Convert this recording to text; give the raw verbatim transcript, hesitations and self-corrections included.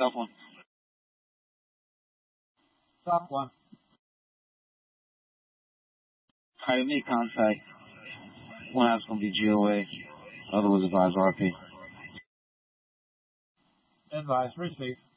South one. South one. Alright, make contact. One app's gonna be G O A. Other was advised R P. Advised, receive.